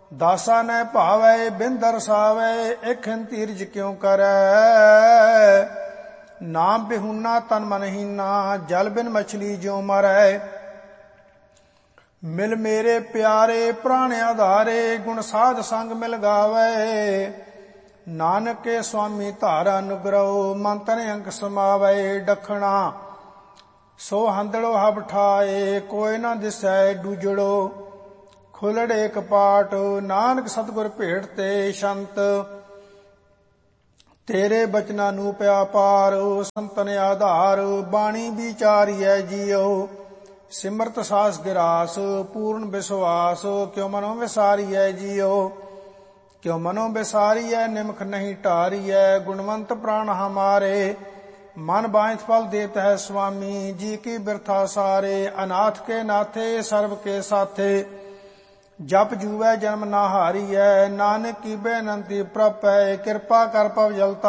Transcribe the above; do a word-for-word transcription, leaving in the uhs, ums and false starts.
दासा न भावै बिन दरसावै एखन तीरज क्यों करै। नाम बिहुना तन मन हीना जल बिन मछली ज्यों मरै। मिल मेरे प्यारे प्राण आधारे गुण साध संग मिल गावै। नानक के स्वामी धारा अनुग्रह मन तन अंक समावै। डखना सो हंदड़ो हब ठाए कोय न दिसै डूजड़ो। खुलड़े कपाट नानक सतगुर भेट ते संत। तेरे बचना नू प्यापार संतन आधार। बाणी विचारियै जियो सिमरत सास गिरास। पूर्ण विश्वास क्यों मनो विसारियै जियो। क्यों मनो विसारियै निमख नहीं टारियै। गुणवंत प्राण हमारे मन बांझ फल देत है स्वामी। जी की बिरथा सारे अनाथ के नाथे सर्व के साथे। जप जूवै जन्म ना हारियै नानक की बेनंती प्रपै। कृपा कर पव जल